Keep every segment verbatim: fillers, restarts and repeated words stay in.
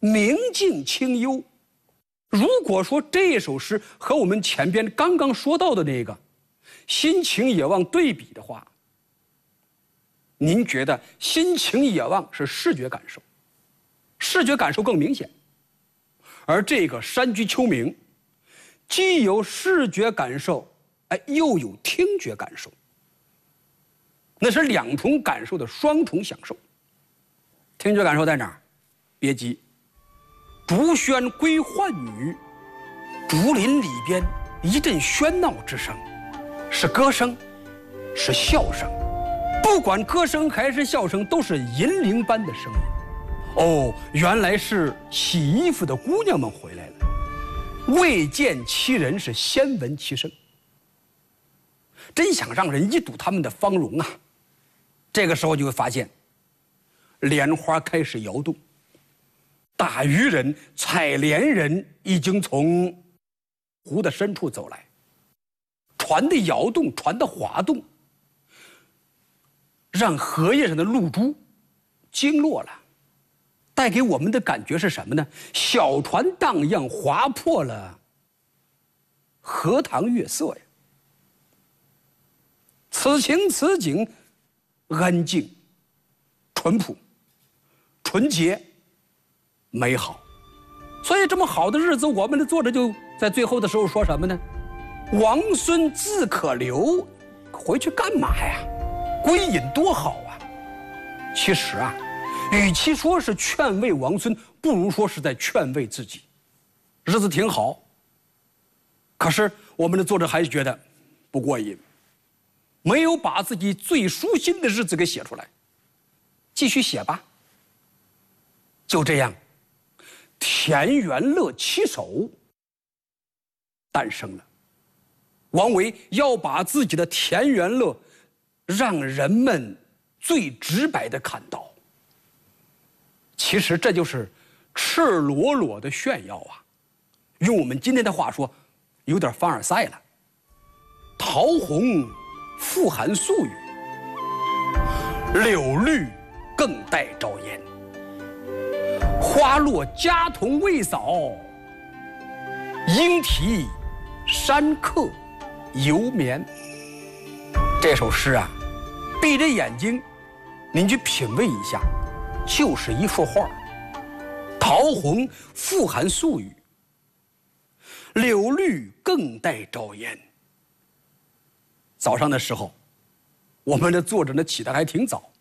明净清幽。如果说这首诗和我们前边刚刚说到的那个心情野望对比的话，您觉得心情野望是视觉感受，视觉感受更明显，而这个山居秋暝既有视觉感受，哎，又有听觉感受，那是两重感受的双重享受。听觉感受在哪儿？别急，竹喧归浣女，竹林里边一阵喧闹之声，是歌声，是笑声，不管歌声还是笑声，都是银铃般的声音。哦，原来是洗衣服的姑娘们回来了，未见其人，是先闻其声。真想让人一睹他们的芳容啊！这个时候就会发现，莲花开始摇动，打渔人、采莲人已经从湖的深处走来，船的摇动，船的滑动，让荷叶上的露珠经落了，带给我们的感觉是什么呢？小船荡漾，划破了荷塘月色呀。此情此景，安静、淳朴、纯洁、美好。所以这么好的日子，我们的作者就在最后的时候说什么呢？王孙自可留，回去干嘛呀？归隐多好啊！其实啊，与其说是劝慰王孙，不如说是在劝慰自己。日子挺好，可是我们的作者还是觉得不过瘾，没有把自己最舒心的日子给写出来，继续写吧。就这样，田园乐七首诞生了。王维要把自己的田园乐让人们最直白地看到，其实这就是赤裸裸的炫耀啊！用我们今天的话说，有点凡尔赛了。桃红复含素语，柳绿更带朝烟。花落家童未扫，莺啼山客犹眠。这首诗啊，闭着眼睛，您去品味一下，就是一幅画。桃红复含素语，柳绿更带朝烟。早上的时候，我们的作者呢起得还挺早，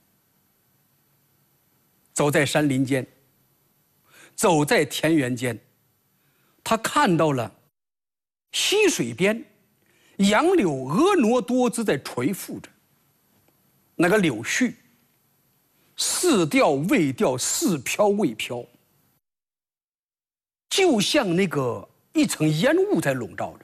走在山林间，走在田园间，他看到了溪水边杨柳婀娜多姿在垂覆着，那个柳絮似掉未掉，似飘未飘，就像那个一层烟雾在笼罩着，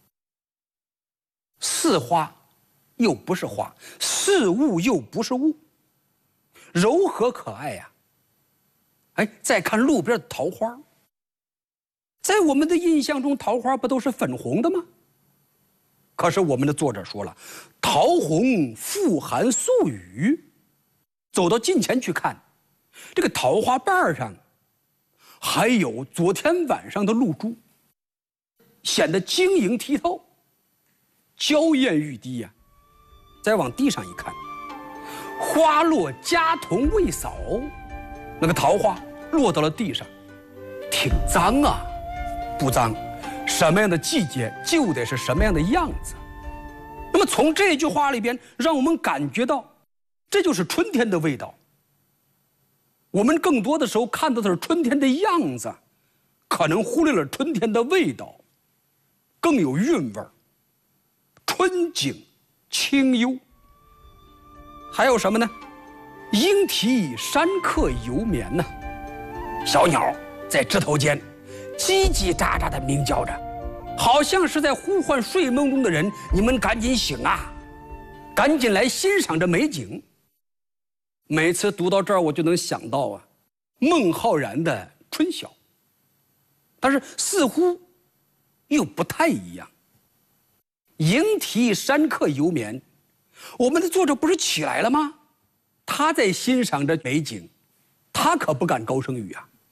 似花又不是花，似雾又不是雾，柔和可爱呀、啊！哎，再看路边的桃花，在我们的印象中，桃花不都是粉红的吗？可是我们的作者说了，桃红复含素语。走到近前去看，这个桃花瓣上还有昨天晚上的露珠，显得晶莹剔透，娇艳欲滴呀、啊。再往地上一看，花落家童未扫，那个桃花落到了地上，挺脏啊。不脏，什么样的季节就得是什么样的样子。那么从这句话里边，让我们感觉到这就是春天的味道。我们更多的时候看到的是春天的样子，可能忽略了春天的味道，更有韵味儿。春景清幽。还有什么呢？莺啼山客犹眠呢。小鸟在枝头间叽叽喳喳地鸣叫着，好像是在呼唤睡梦中的人，你们赶紧醒啊，赶紧来欣赏这美景。每次读到这儿，我就能想到啊，孟浩然的《春晓》，但是似乎又不太一样。莺啼山客犹眠，我们的作者不是起来了吗？他在欣赏着美景，他可不敢高声语啊。